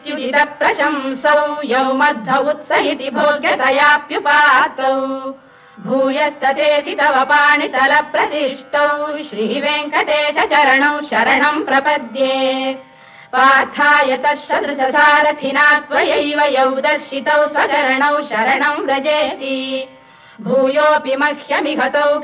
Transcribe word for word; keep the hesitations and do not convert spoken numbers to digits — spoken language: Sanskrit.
युदित प्रशंसौ यौ मध्व उत्स इति भोग्यतयाप्युपातौ भूयस्ततेति तव पाणितल प्रतिष्ठौ श्रीवेङ्कटेश चरणौ शरणं प्रपद्ये पार्थाय तत्सदृशसारथिना त्वयैव यौ दर्शितौ स्वचरणौ शरणं व्रजेति भूयोऽपि मह्यमिघतौ